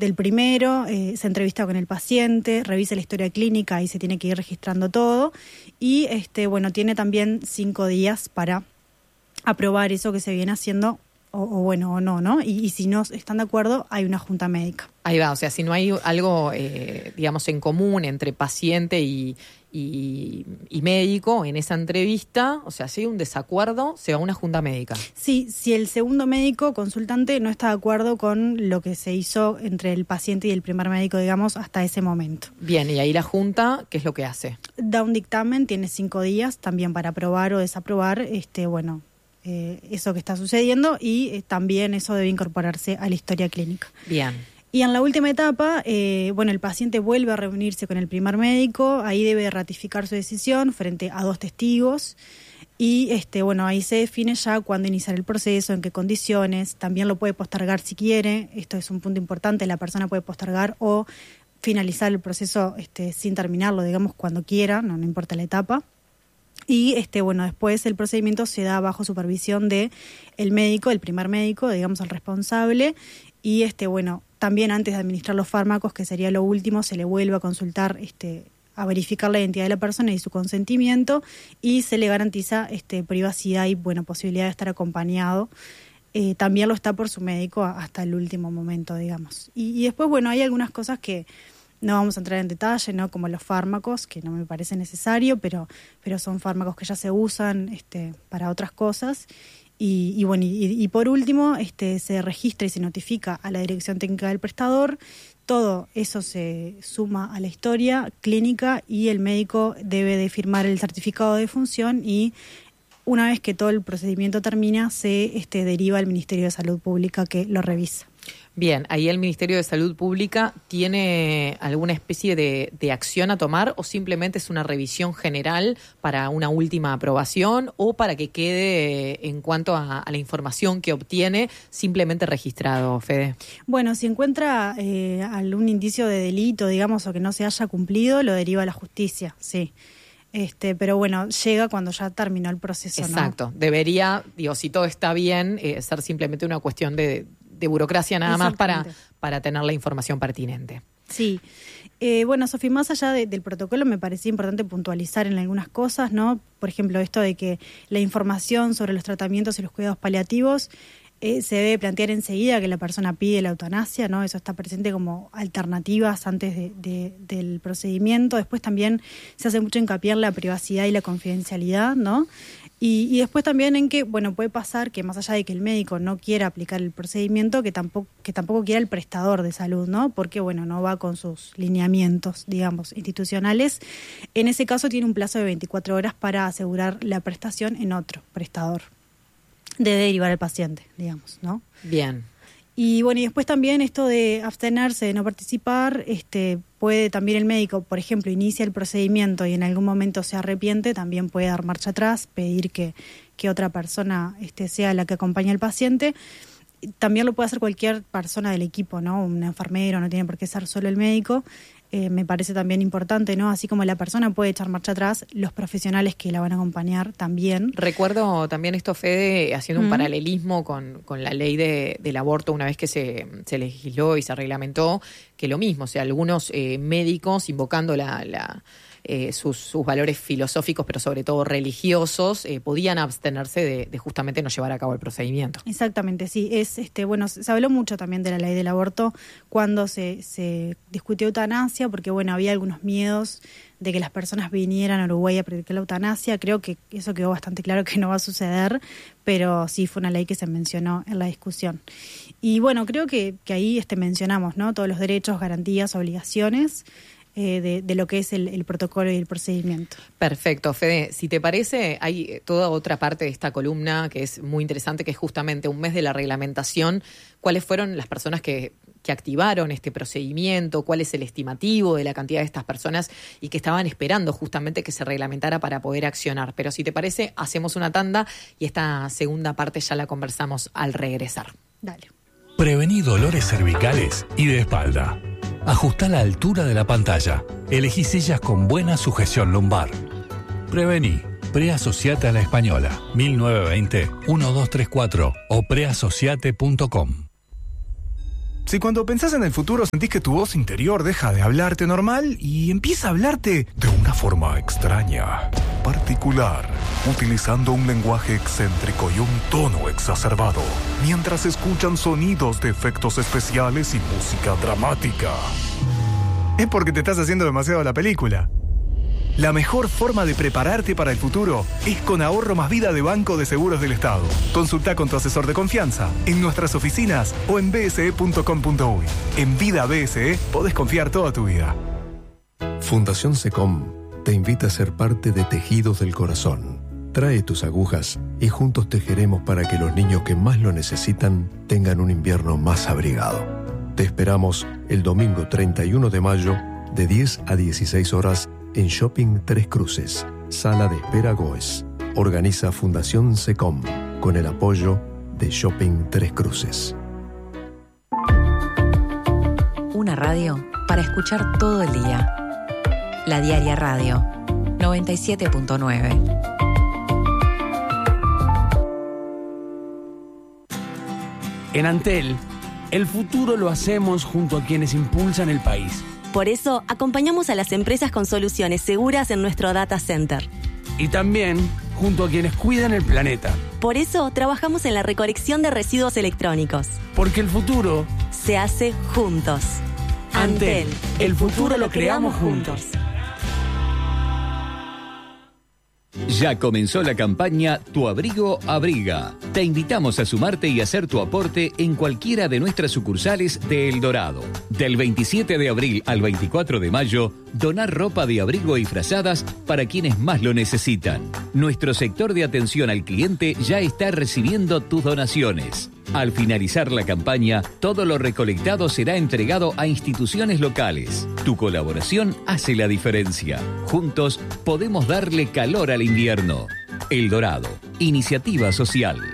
del primero, se entrevista con el paciente, revisa la historia clínica y se tiene que ir registrando todo. Y tiene también 5 días para aprobar eso que se viene haciendo o no, ¿no? Y si no están de acuerdo, hay una junta médica. Ahí va, o sea, si no hay algo, digamos, en común entre paciente y médico en esa entrevista, o sea, si hay un desacuerdo, se va a una junta médica. Sí, si el segundo médico consultante no está de acuerdo con lo que se hizo entre el paciente y el primer médico, digamos, hasta ese momento. Bien, y ahí la junta, ¿qué es lo que hace? Da un dictamen, tiene 5 días también para aprobar o desaprobar, eso que está sucediendo y también eso debe incorporarse a la historia clínica. Bien. Y en la última etapa, el paciente vuelve a reunirse con el primer médico, ahí debe ratificar su decisión frente a 2 testigos y ahí se define ya cuándo iniciar el proceso, en qué condiciones, también lo puede postergar si quiere, esto es un punto importante, la persona puede postergar o finalizar el proceso sin terminarlo, digamos, cuando quiera, no importa la etapa. Y después el procedimiento se da bajo supervisión de el médico, el primer médico, digamos el responsable, y también antes de administrar los fármacos, que sería lo último, se le vuelve a consultar, a verificar la identidad de la persona y su consentimiento, y se le garantiza privacidad y posibilidad de estar acompañado. También lo está por su médico hasta el último momento, digamos. Y después, hay algunas cosas que no vamos a entrar en detalle, ¿no? Como los fármacos, que no me parece necesario, pero son fármacos que ya se usan para otras cosas. Y por último, se registra y se notifica a la dirección técnica del prestador. Todo eso se suma a la historia clínica y el médico debe de firmar el certificado de defunción y una vez que todo el procedimiento termina, se deriva al Ministerio de Salud Pública que lo revisa. Bien, ahí el Ministerio de Salud Pública tiene alguna especie de acción a tomar o simplemente es una revisión general para una última aprobación o para que quede en cuanto a la información que obtiene simplemente registrado, Fede. Bueno, si encuentra algún indicio de delito, digamos, o que no se haya cumplido, lo deriva a la justicia, sí. Pero llega cuando ya terminó el proceso, ¿no? Exacto, debería, si todo está bien, ser simplemente una cuestión de burocracia nada más para tener la información pertinente. Sí. Sofía, más allá del protocolo me parecía importante puntualizar en algunas cosas, ¿no? Por ejemplo, esto de que la información sobre los tratamientos y los cuidados paliativos se debe plantear enseguida que la persona pide la eutanasia, ¿no? Eso está presente como alternativas antes del procedimiento. Después también se hace mucho hincapié en la privacidad y la confidencialidad, ¿no? Y después también en que, puede pasar que más allá de que el médico no quiera aplicar el procedimiento, que tampoco quiera el prestador de salud, ¿no? Porque, no va con sus lineamientos, digamos, institucionales. En ese caso tiene un plazo de 24 horas para asegurar la prestación en otro prestador. De derivar al paciente, digamos, ¿no? Bien. Y y después también esto de abstenerse, de no participar, puede también el médico, por ejemplo, inicia el procedimiento y en algún momento se arrepiente, también puede dar marcha atrás, pedir que otra persona sea la que acompañe al paciente. También lo puede hacer cualquier persona del equipo, ¿no? Un enfermero, no tiene por qué ser solo el médico. Me parece también importante, ¿no? Así como la persona puede echar marcha atrás, los profesionales que la van a acompañar también. Recuerdo también esto, Fede, haciendo un paralelismo con la ley del aborto una vez que se legisló y se reglamentó, que lo mismo, o sea, algunos médicos invocando sus valores filosóficos, pero sobre todo religiosos, podían abstenerse de justamente no llevar a cabo el procedimiento. Exactamente, sí. Se habló mucho también de la ley del aborto cuando se discutió eutanasia, porque había algunos miedos de que las personas vinieran a Uruguay a practicar la eutanasia. Creo que eso quedó bastante claro que no va a suceder, pero sí fue una ley que se mencionó en la discusión. Y creo que ahí mencionamos, ¿no? Todos los derechos, garantías, obligaciones de lo que es el protocolo y el procedimiento. Perfecto, Fede. Si te parece, hay toda otra parte de esta columna que es muy interesante, que es justamente un mes de la reglamentación. ¿Cuáles fueron las personas que activaron este procedimiento? ¿Cuál es el estimativo de la cantidad de estas personas y que estaban esperando justamente que se reglamentara para poder accionar? Pero si te parece, hacemos una tanda y esta segunda parte ya la conversamos al regresar. Dale. Prevení dolores cervicales y de espalda. Ajustá la altura de la pantalla. Elegí sillas con buena sujeción lumbar. Prevení. Preasociate a la Española. 1920-1234 o preasociate.com. Si cuando pensás en el futuro sentís que tu voz interior deja de hablarte normal y empieza a hablarte de una forma extraña, particular, utilizando un lenguaje excéntrico y un tono exacerbado, mientras escuchan sonidos de efectos especiales y música dramática, es porque te estás haciendo demasiado la película. La mejor forma de prepararte para el futuro es con Ahorro Más Vida de Banco de Seguros del Estado. Consulta con tu asesor de confianza en nuestras oficinas o en bse.com.uy. En Vida BSE podés confiar toda tu vida. Fundación SECOM te invita a ser parte de Tejidos del Corazón. Trae tus agujas y juntos tejeremos para que los niños que más lo necesitan tengan un invierno más abrigado. Te esperamos el domingo 31 de mayo de 10 a 16 horas en Shopping Tres Cruces, Sala de Espera Goes. Organiza Fundación SECOM con el apoyo de Shopping Tres Cruces. Una radio para escuchar todo el día. La Diaria Radio 97.9. En Antel, el futuro lo hacemos junto a quienes impulsan el país. Por eso, acompañamos a las empresas con soluciones seguras en nuestro data center. Y también junto a quienes cuidan el planeta. Por eso, trabajamos en la recolección de residuos electrónicos. Porque el futuro se hace juntos. Antel, el futuro lo creamos juntos. Ya comenzó la campaña Tu Abrigo Abriga. Te invitamos a sumarte y hacer tu aporte en cualquiera de nuestras sucursales de El Dorado. Del 27 de abril al 24 de mayo, donar ropa de abrigo y frazadas para quienes más lo necesitan. Nuestro sector de atención al cliente ya está recibiendo tus donaciones. Al finalizar la campaña, todo lo recolectado será entregado a instituciones locales. Tu colaboración hace la diferencia. Juntos podemos darle calor al invierno. El Dorado, iniciativa social.